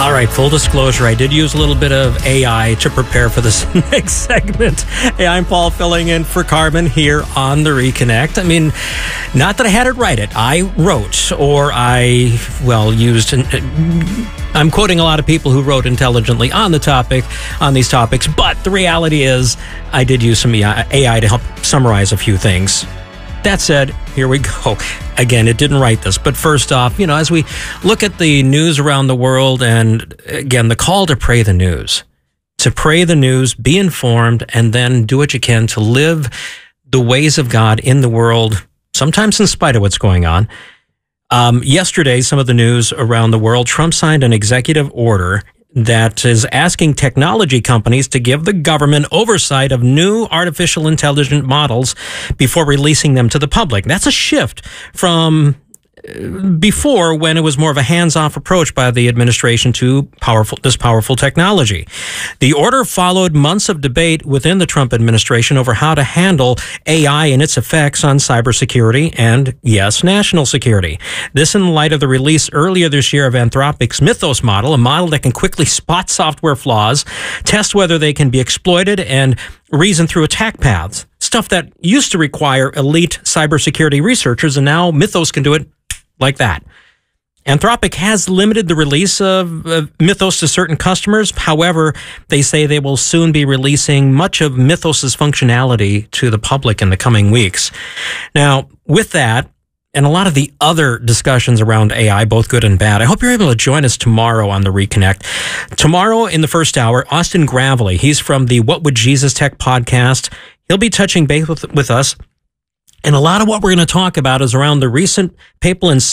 All right, full disclosure, I did use a little bit of AI to prepare for this next segment. Hey, I'm Paul, filling in for Carmen here on The Reconnect. I mean, not that I had it right. I wrote, or used... I'm quoting a lot of people who wrote intelligently on these topics, but the reality is I did use some AI to help summarize a few things. That said, here we go. Again, it didn't write this, but first off, as we look at the news around the world, and again, the call to pray the news, be informed, and then do what you can to live the ways of God in the world, sometimes in spite of what's going on. Yesterday, some of the news around the world, Trump signed an executive order that is asking technology companies to give the government oversight of new artificial intelligence models before releasing them to the public. That's a shift from before, when it was more of a hands-off approach by the administration to this powerful technology. The order followed months of debate within the Trump administration over how to handle AI and its effects on cybersecurity and, yes, national security. This in light of the release earlier this year of Anthropic's Mythos model, a model that can quickly spot software flaws, test whether they can be exploited, and reason through attack paths. Stuff that used to require elite cybersecurity researchers, and now Mythos can do it like that. Anthropic has limited the release of Mythos to certain customers. However, they say they will soon be releasing much of Mythos's functionality to the public in the coming weeks. Now, with that, and a lot of the other discussions around AI, both good and bad, I hope you're able to join us tomorrow on The Reconnect. Tomorrow in the first hour, Austin Gravely, he's from the What Would Jesus Tech podcast. He'll be touching base with us. And a lot of what we're going to talk about is around the recent papal